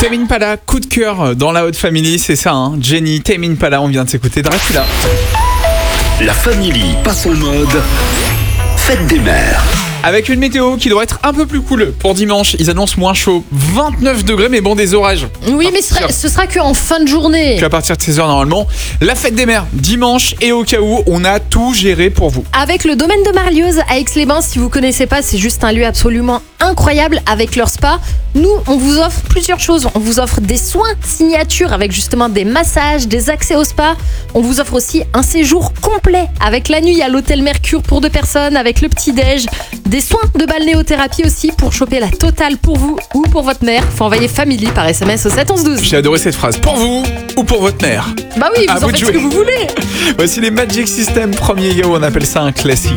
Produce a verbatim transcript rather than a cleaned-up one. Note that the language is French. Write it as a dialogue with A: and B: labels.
A: Tame Impala, coup de cœur dans la Haute Family, c'est ça, hein. Jenny, Tame Impala, on vient de s'écouter Dracula.
B: La Family passe en mode fête des mères.
A: Avec une météo qui doit être un peu plus cool pour dimanche, ils annoncent moins chaud, vingt-neuf degrés mais bon des orages.
C: Oui, mais ce sera, ce sera que en fin de journée.
A: Puis à partir de seize heures normalement, la fête des mères, dimanche, et au cas où, on a tout géré pour vous.
C: Avec le domaine de Marlieuse à Aix-les-Bains, si vous connaissez pas, c'est juste un lieu absolument incroyable avec leur spa. Nous, on vous offre plusieurs choses. On vous offre des soins signature avec justement des massages, des accès au spa. On vous offre aussi un séjour complet avec la nuit à l'hôtel Mercure pour deux personnes, avec le petit-déj, des soins de balnéothérapie aussi pour choper la totale pour vous ou pour votre mère. Faut envoyer Family par S M S au sept onze douze.
A: J'ai adoré cette phrase. Pour vous ou pour votre mère.
C: Bah oui,
A: À
C: vous
A: vous
C: en
A: de
C: faites ce
A: jouer.
C: que vous voulez.
A: Voici les Magic System, premier Yo, on appelle ça un classique.